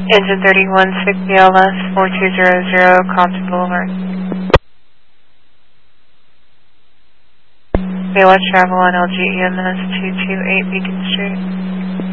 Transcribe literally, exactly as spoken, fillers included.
Engine thirty-one sixty L S four two zero zero, Compton Boulevard. Baywatch Travel on L G E M S two two eight Beacon Street.